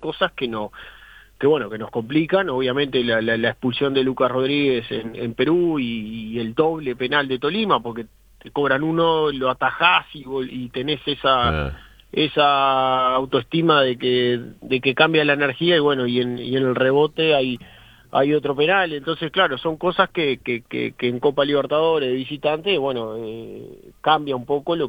cosas que no, que nos complican. Obviamente la expulsión de Lucas Rodríguez en Perú y el doble penal de Tolima, porque te cobran uno, lo atajás y tenés esa autoestima de que cambia la energía, y bueno, y en el rebote hay otro penal. Entonces, claro, son cosas que en Copa Libertadores de visitante, bueno, cambia un poco lo